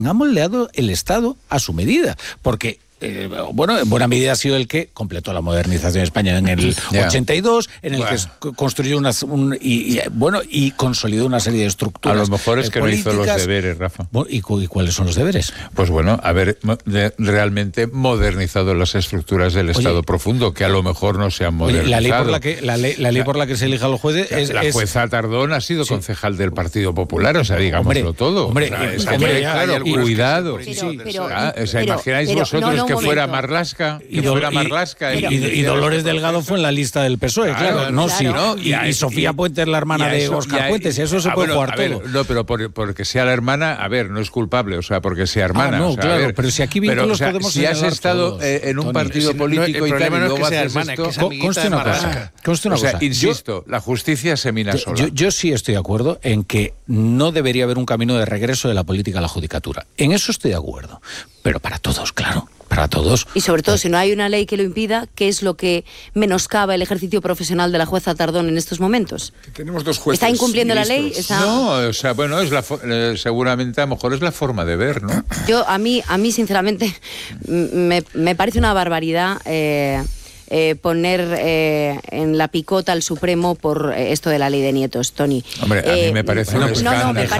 ha moldeado el Estado a su medida, porque en buena medida ha sido el que completó la modernización de España en el 82, en el que construyó y consolidó una serie de estructuras. A lo mejor es que políticas. no hizo los deberes, Rafa. ¿Y cuáles son los deberes? Pues bueno, haber realmente modernizado las estructuras del Estado profundo, que a lo mejor no se han modernizado. La ley por la que se elija a los jueces la jueza Tardón ha sido concejal del Partido Popular, o sea, digámoslo todo. Cuidado. ¿Imagináis vosotros que fuera Marlaska? Y Dolores Delgado fue en la lista del PSOE, y Sofía Puente es la hermana de Óscar Puentes, y eso se puede jugar todo. No, pero porque sea la hermana, no es culpable, o sea, porque sea hermana. Pero si aquí vínculos podemos si has estado en un partido político y tal, y luego haces esto... Conste una cosa. O sea, insisto, la justicia se mina sola. Yo sí estoy de acuerdo en que no debería haber un camino de regreso de la política a la judicatura. En eso estoy de acuerdo. Pero para todos, claro. Para todos. Y sobre todo, si no hay una ley que lo impida, ¿qué es lo que menoscaba el ejercicio profesional de la jueza Tardón en estos momentos? Que tenemos dos jueces. ¿Está incumpliendo la ley? No, o sea, bueno, seguramente a lo mejor es la forma de ver, ¿no? A mí sinceramente, me parece una barbaridad poner en la picota al Supremo por esto de la ley de nietos, Tony. Hombre, a mí me parece un escándalo. Me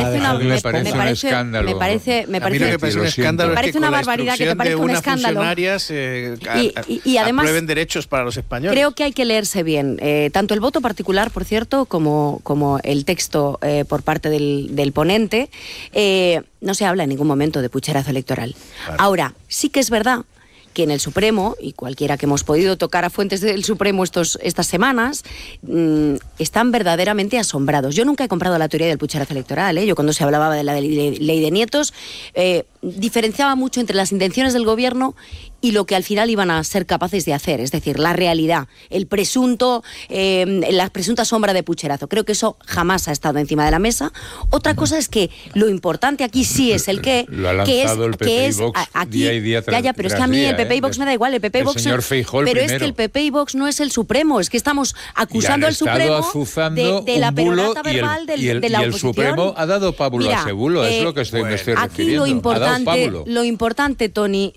parece una barbaridad que te parezca un escándalo. Y además aprueben derechos para los españoles. Creo que hay que leerse bien, tanto el voto particular, por cierto, como el texto por parte del ponente. No se habla en ningún momento de pucherazo electoral. Claro. Ahora, sí que es verdad que en el Supremo, y cualquiera que hemos podido tocar a fuentes del Supremo estas semanas, están verdaderamente asombrados. Yo nunca he comprado la teoría del pucherazo electoral, Yo cuando se hablaba de la ley de nietos, diferenciaba mucho entre las intenciones del gobierno y lo que al final iban a ser capaces de hacer, es decir, la realidad, la presunta sombra de pucherazo. Creo que eso jamás ha estado encima de la mesa. Otra cosa es que lo importante aquí sí es el qué, lo ha lanzado el PP y Vox aquí, día y día tras pero es que a mí el PP y Vox me da igual, el PP y Vox, pero es que el PP y Vox no es el Supremo, es que estamos acusando al Supremo de la perorata verbal de la oposición. Y el Supremo ha dado pábulo a ese bulo, es lo que me estoy refiriendo. Aquí lo importante, Tony,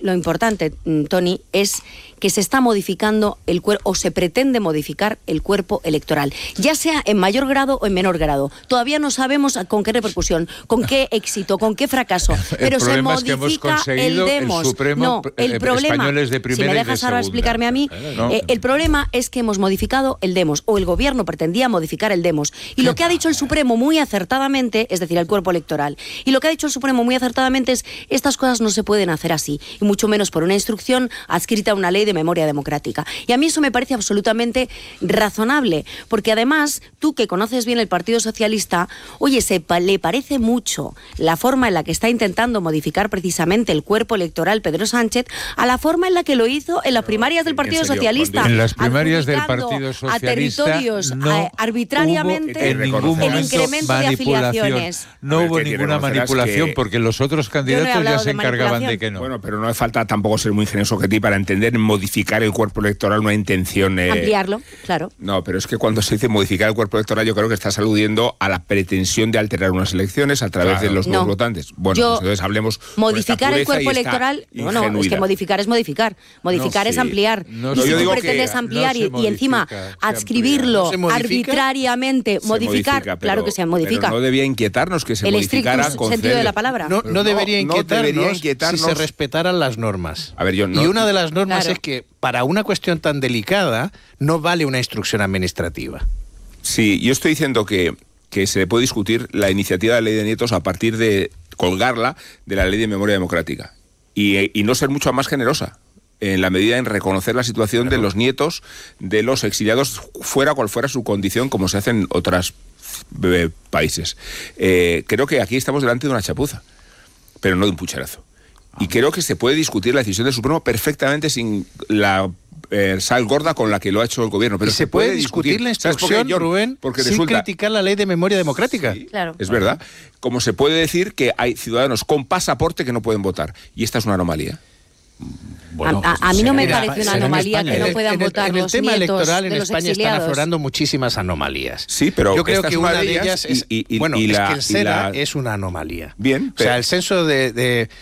es que se está modificando el cuerpo, o se pretende modificar el cuerpo electoral, ya sea en mayor grado o en menor grado. Todavía no sabemos con qué repercusión, con qué éxito, con qué fracaso, pero se modifica el demos. El problema, si me dejas ahora explicarme a mí, el problema es que hemos modificado el demos, o el gobierno pretendía modificar el demos, y lo que ha dicho el Supremo muy acertadamente, es decir, el cuerpo electoral, y lo que ha dicho el Supremo muy acertadamente es: estas cosas no se pueden hacer así, y mucho menos por una instrucción adscrita a una ley de memoria democrática. Y a mí eso me parece absolutamente razonable, porque además, tú que conoces bien el Partido Socialista, le parece mucho la forma en la que está intentando modificar precisamente el cuerpo electoral Pedro Sánchez a la forma en la que lo hizo en las primarias del Partido Socialista. En las primarias del Partido Socialista a territorios arbitrariamente en ningún momento el incremento de afiliaciones. No hubo ninguna manipulación, porque los otros candidatos ya se encargaban de que no. Bueno, pero no hace falta tampoco ser muy ingenioso que ti para entender modificar el cuerpo electoral una intención... ampliarlo, claro. No, pero es que cuando se dice modificar el cuerpo electoral, yo creo que estás aludiendo a la pretensión de alterar unas elecciones a través de los nuevos votantes. Bueno, pues entonces hablemos... Modificar el cuerpo electoral... No, es que modificar es modificar. Modificar es ampliar. Y si tú pretendes ampliar y encima adscribirlo arbitrariamente, modificar, claro que se modifica. Pero no debía inquietarnos que se modificara con sentido de la palabra. No debería inquietarnos si se respetaran las normas. A ver, y una de las normas es que para una cuestión tan delicada no vale una instrucción administrativa. Sí, yo estoy diciendo que se puede discutir la iniciativa de ley de nietos a partir de colgarla de la ley de memoria democrática y no ser mucho más generosa en la medida en reconocer la situación de los nietos de los exiliados, fuera cual fuera su condición, como se hace en otros países. Creo que aquí estamos delante de una chapuza, pero no de un pucherazo. Y creo que se puede discutir la decisión del Supremo perfectamente sin la sal gorda con la que lo ha hecho el gobierno. Pero se puede discutir la instrucción, Rubén, sin criticar la ley de memoria democrática. Sí, claro. Es verdad. Como se puede decir que hay ciudadanos con pasaporte que no pueden votar. Y esta es una anomalía. Bueno, a mí no me parece una anomalía que no puedan votar los nietos. En el tema electoral en España exiliados. Están aflorando muchísimas anomalías. Sí, pero yo creo que una de ellas es... es que el SEDA es una anomalía. Bien. O sea, el censo de